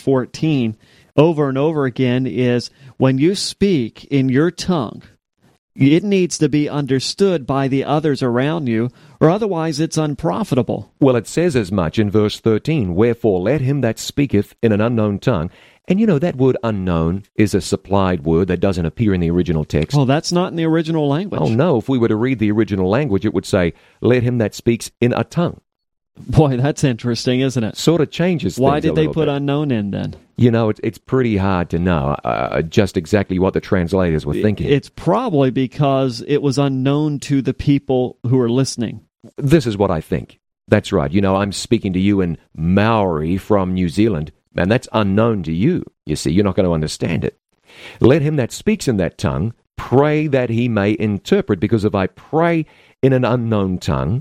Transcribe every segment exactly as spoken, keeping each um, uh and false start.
fourteen, over and over again, is when you speak in your tongue, it needs to be understood by the others around you, or otherwise it's unprofitable. Well, it says as much in verse thirteen, "Wherefore let him that speaketh in an unknown tongue." And you know, that word unknown is a supplied word that doesn't appear in the original text. Well, that's not in the original language. Oh, no. If we were to read the original language, it would say, "Let him that speaks in a tongue." Boy, that's interesting, isn't it? Sort of changes things. Why did a they little put bit. unknown in then? You know, it's, it's pretty hard to know uh, just exactly what the translators were thinking. It's probably because it was unknown to the people who were listening. This is what I think. That's right. You know, I'm speaking to you in Maori from New Zealand, and that's unknown to you. You see, you're not going to understand it. Let him that speaks in that tongue pray that he may interpret, because if I pray in an unknown tongue,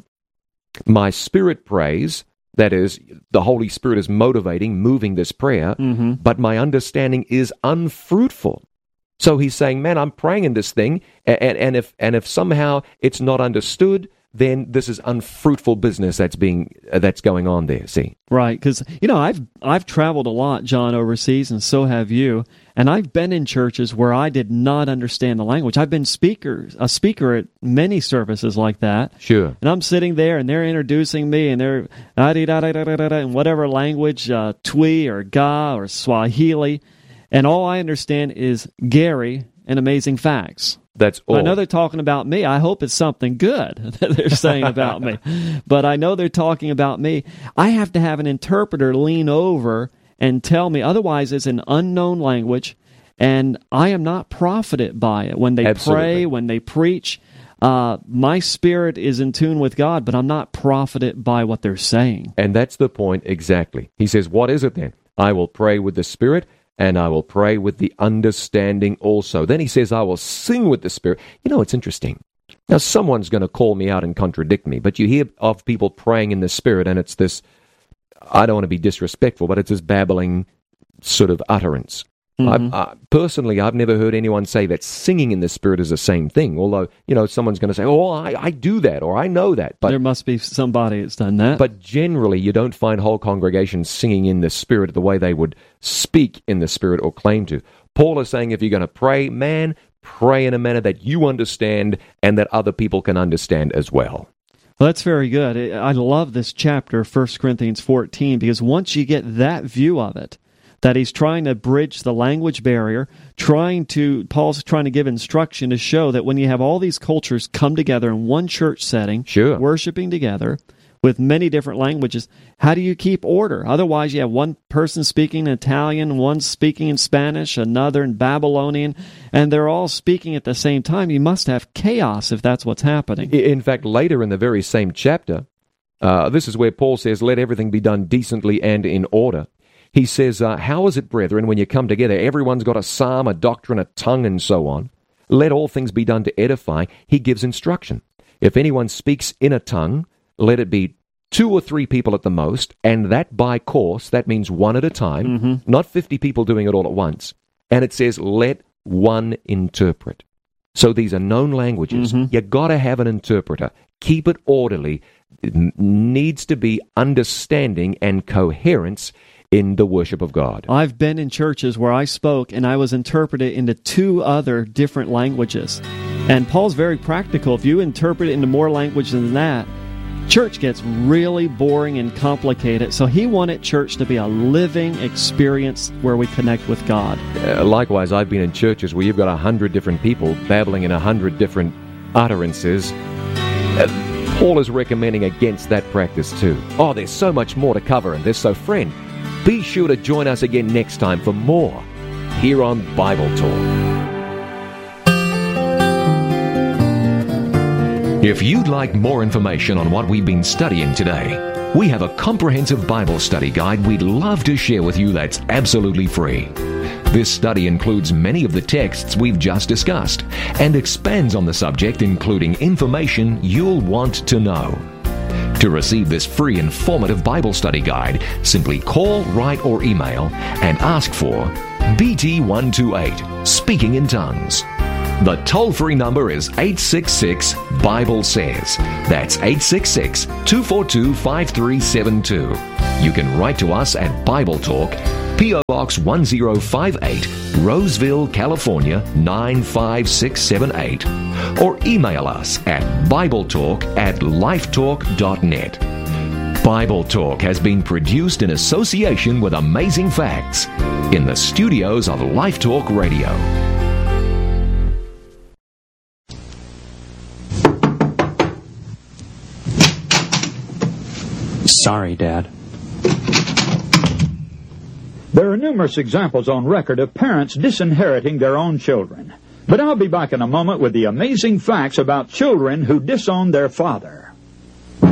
my spirit prays, that is, the Holy Spirit is motivating, moving this prayer, mm-hmm. but my understanding is unfruitful. So he's saying, man, I'm praying in this thing, and, and if and if somehow it's not understood, then this is unfruitful business that's being uh, that's going on there. See, right? Because you know, I've I've traveled a lot, John, overseas, and so have you. And I've been in churches where I did not understand the language. I've been speaker a speaker at many services like that. Sure. And I'm sitting there, and they're introducing me, and they're da da da da da da in whatever language, uh, Twi or Ga or Swahili, and all I understand is Gary and amazing facts. That's all. I know they're talking about me. I hope it's something good that they're saying about me. But I know they're talking about me. I have to have an interpreter lean over and tell me. Otherwise, it's an unknown language, and I am not profited by it. When they Absolutely. pray, when they preach, uh, my spirit is in tune with God, but I'm not profited by what they're saying. And that's the point exactly. He says, what is it then? I will pray with the Spirit, and I will pray with the understanding also. Then he says, I will sing with the Spirit. You know, it's interesting. Now, someone's going to call me out and contradict me, but you hear of people praying in the Spirit, and it's this, I don't want to be disrespectful, but it's this babbling sort of utterance. Mm-hmm. I, I, personally, I've never heard anyone say that singing in the Spirit is the same thing, although, you know, someone's going to say, oh, I, I do that, or I know that. But there must be somebody that's done that. But generally, you don't find whole congregations singing in the Spirit the way they would speak in the Spirit or claim to. Paul is saying if you're going to pray, man, pray in a manner that you understand and that other people can understand as well. Well, that's very good. I love this chapter, First Corinthians fourteen, because once you get that view of it, that he's trying to bridge the language barrier, trying to, Paul's trying to give instruction to show that when you have all these cultures come together in one church setting, sure, worshiping together with many different languages, how do you keep order? Otherwise, you have one person speaking in Italian, one speaking in Spanish, another in Babylonian, and they're all speaking at the same time. You must have chaos if that's what's happening. In fact, later in the very same chapter, uh, this is where Paul says, let everything be done decently and in order. He says, uh, how is it, brethren, when you come together, everyone's got a psalm, a doctrine, a tongue, and so on. Let all things be done to edify. He gives instruction. If anyone speaks in a tongue, let it be two or three people at the most, and that by course, that means one at a time, mm-hmm. not fifty people doing it all at once. And it says, let one interpret. So these are known languages. Mm-hmm. You got to have an interpreter. Keep it orderly. It needs to be understanding and coherence in the worship of God. I've been in churches where I spoke and I was interpreted into two other different languages. And Paul's very practical. If you interpret it into more languages than that, church gets really boring and complicated. So he wanted church to be a living experience where we connect with God. Uh, likewise, I've been in churches where you've got a hundred different people babbling in a hundred different utterances. Uh, Paul is recommending against that practice too. Oh, there's so much more to cover in this. So friend, be sure to join us again next time for more here on Bible Talk. If you'd like more information on what we've been studying today, we have a comprehensive Bible study guide we'd love to share with you that's absolutely free. This study includes many of the texts we've just discussed and expands on the subject, including information you'll want to know. To receive this free informative Bible study guide, simply call, write, or email and ask for B T one twenty-eight, Speaking in Tongues. The toll-free number is eight six six, Bible Says. That's eight six six, two four two, five three seven two. You can write to us at Bible Talk, P O. Box one zero five eight, Roseville, California nine five six seven eight, or email us at BibleTalk at lifetalk dot net. Bible Talk has been produced in association with Amazing Facts in the studios of Life Talk Radio. Sorry, Dad. There are numerous examples on record of parents disinheriting their own children. But I'll be back in a moment with the amazing facts about children who disown their father.